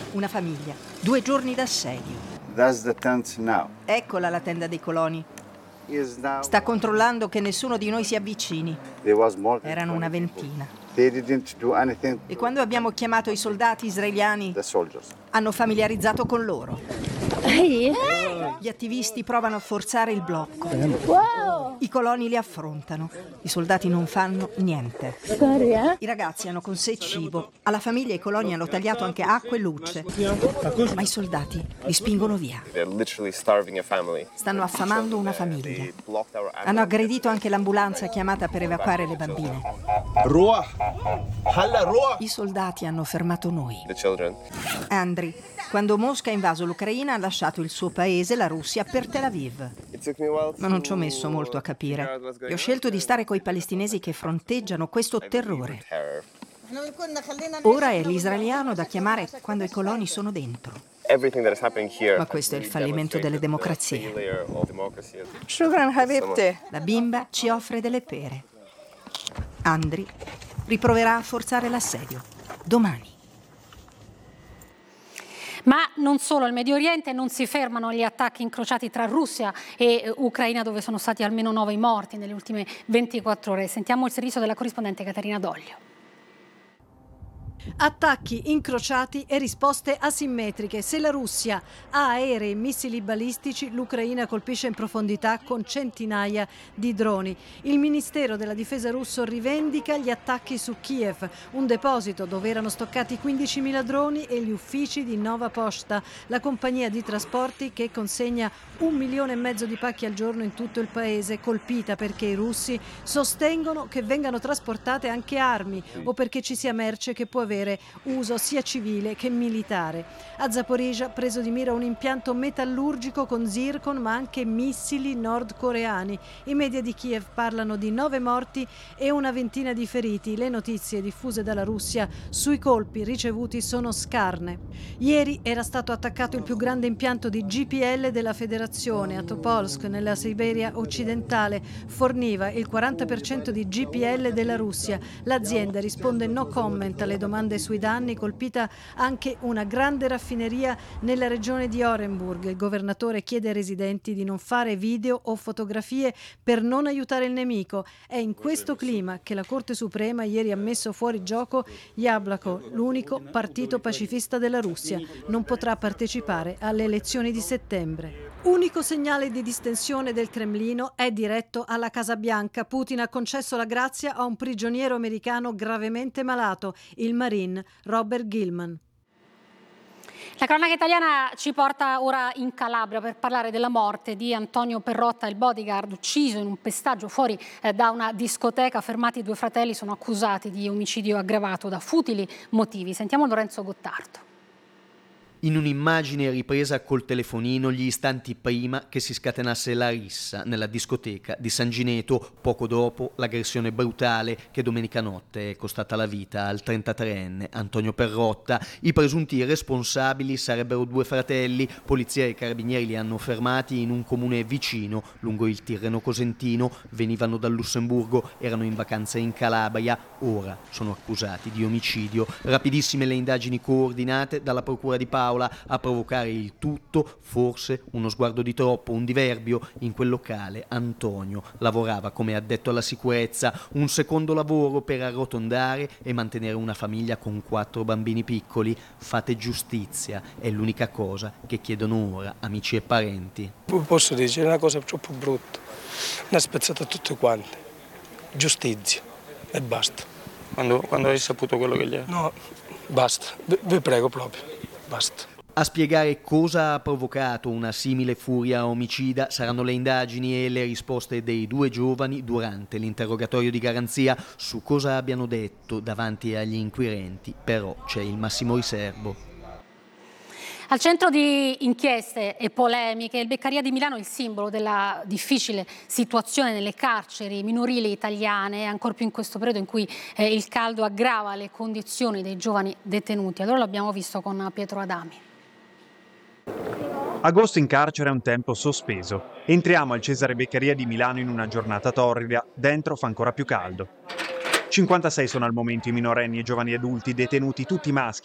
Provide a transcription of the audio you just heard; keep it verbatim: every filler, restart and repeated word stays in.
Una famiglia, due giorni d'assedio. That's the tent now. Eccola la tenda dei coloni. Is now. Sta controllando che nessuno di noi si avvicini. There was more than Erano una twenty people. ventina. They didn't do anything. E quando abbiamo chiamato i soldati israeliani, The soldiers. hanno familiarizzato con loro. Hey. Gli attivisti provano a forzare il blocco. Wow. I coloni li affrontano. I soldati non fanno niente. Sorry, eh? I ragazzi hanno con sé cibo. Alla famiglia i coloni hanno tagliato anche acqua e luce. Ma i soldati li spingono via. Stanno affamando una famiglia. Hanno aggredito anche l'ambulanza chiamata per evacuare le bambine. I soldati hanno fermato noi. Andriy, quando Mosca ha invaso l'Ucraina, ha lasciato il suo paese, la Russia, per Tel Aviv. Ma non ci ho messo molto a capire. E ho scelto di stare coi palestinesi che fronteggiano questo terrore. Ora è l'israeliano da chiamare quando i coloni sono dentro. Ma questo è il fallimento delle democrazie. Shukran Habibti. La bimba ci offre delle pere. Andriy riproverà a forzare l'assedio. Domani. Ma non solo, al Medio Oriente non si fermano gli attacchi incrociati tra Russia e Ucraina, dove sono stati almeno nove morti nelle ultime ventiquattro ore. Sentiamo il servizio della corrispondente Caterina Doglio. Attacchi incrociati e risposte asimmetriche. Se la Russia ha aerei e missili balistici, l'Ucraina colpisce in profondità con centinaia di droni. Il Ministero della Difesa russo rivendica gli attacchi su Kiev, un deposito dove erano stoccati quindicimila droni, e gli uffici di Nova Pochta, la compagnia di trasporti che consegna un milione e mezzo di pacchi al giorno in tutto il paese, colpita perché i russi sostengono che vengano trasportate anche armi o perché ci sia merce che può avere uso sia civile che militare. A Zaporizhzhia preso di mira un impianto metallurgico con zircon ma anche missili nordcoreani. I media di Kiev parlano di nove morti e una ventina di feriti. Le notizie diffuse dalla Russia sui colpi ricevuti sono scarne. Ieri era stato attaccato il più grande impianto di G P L della federazione a Topolsk, nella Siberia occidentale. Forniva il quaranta per cento di G P L della Russia. L'azienda risponde no comment alle domande sui danni. Colpita anche una grande raffineria nella regione di Orenburg. Il governatore chiede ai residenti di non fare video o fotografie per non aiutare il nemico. È in questo clima che la Corte Suprema ieri ha messo fuori gioco Yablako, l'unico partito pacifista della Russia. Non potrà partecipare alle elezioni di settembre. Unico segnale di distensione del Cremlino è diretto alla Casa Bianca. Putin ha concesso la grazia a un prigioniero americano gravemente malato, il Marine Robert Gilman. La cronaca italiana ci porta ora in Calabria per parlare della morte di Antonio Perrotta, il bodyguard ucciso in un pestaggio fuori eh, da una discoteca. Fermati due fratelli, sono accusati di omicidio aggravato da futili motivi. Sentiamo Lorenzo Gottardo. In un'immagine ripresa col telefonino gli istanti prima che si scatenasse la rissa nella discoteca di San Gineto, poco dopo l'aggressione brutale che domenica notte è costata la vita al trentatreenne Antonio Perrotta. I presunti responsabili sarebbero due fratelli. Polizia e carabinieri li hanno fermati in un comune vicino, lungo il Tirreno Cosentino. Venivano dal Lussemburgo, erano in vacanza in Calabria, ora sono accusati di omicidio. Rapidissime le indagini coordinate dalla Procura di Paola. A provocare il tutto forse uno sguardo di troppo, un diverbio. In quel locale Antonio lavorava come addetto alla sicurezza, un secondo lavoro per arrotondare e mantenere una famiglia con quattro bambini piccoli. Fate giustizia, è l'unica cosa che chiedono ora amici e parenti. Posso dire, è una cosa troppo brutta, una spezzata a tutti quanti, giustizia e basta. Quando, quando hai saputo quello che gli è? No, basta, vi, vi prego proprio. Basta. A spiegare cosa ha provocato una simile furia omicida saranno le indagini e le risposte dei due giovani durante l'interrogatorio di garanzia. Su cosa abbiano detto davanti agli inquirenti, però c'è il massimo riservo. Al centro di inchieste e polemiche, il Beccaria di Milano è il simbolo della difficile situazione nelle carceri minorili italiane, ancor più in questo periodo in cui eh, il caldo aggrava le condizioni dei giovani detenuti. Allora l'abbiamo visto con Pietro Adami. Agosto in carcere è un tempo sospeso. Entriamo al Cesare Beccaria di Milano in una giornata torrida, dentro fa ancora più caldo. cinquantasei sono al momento i minorenni e giovani adulti detenuti, tutti maschi,